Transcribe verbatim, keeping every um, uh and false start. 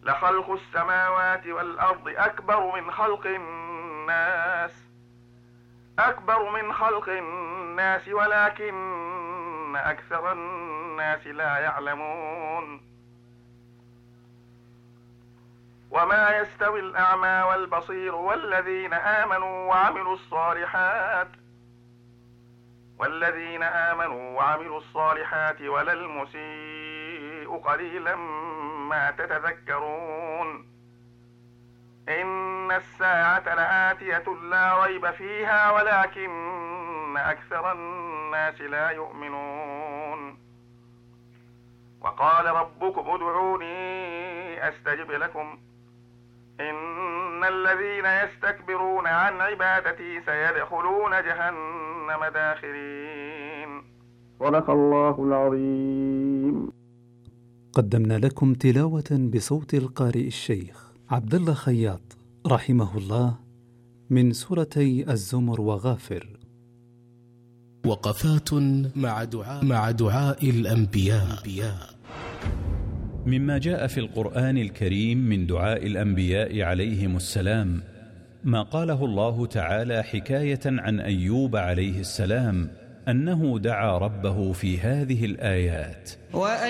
لخلق السماوات والأرض أكبر من خلق الناس أكبر من خلق الناس ولكن أكثر الناس لا يعلمون. وما يستوي الأعمى والبصير والذين آمنوا وعملوا الصالحات والذين آمنوا وعملوا الصالحات ولا المسيء قليلا ما تتذكرون. إن الساعة لآتية لا ريب فيها ولكن أكثر الناس لا يؤمنون. وقال ربكم ادعوني أستجب لكم إن الذين يستكبرون عن عبادتي سيدخلون جهنم داخرين. صدق الله العظيم. قدمنا لكم تلاوة بصوت القارئ الشيخ عبد الله خياط رحمه الله من سورتي الزمر وغافر. وقفات مع دعاء, مع دعاء الأنبياء. مما جاء في القرآن الكريم من دعاء الأنبياء عليهم السلام ما قاله الله تعالى حكاية عن أيوب عليه السلام أنه دعا ربه في هذه الآيات: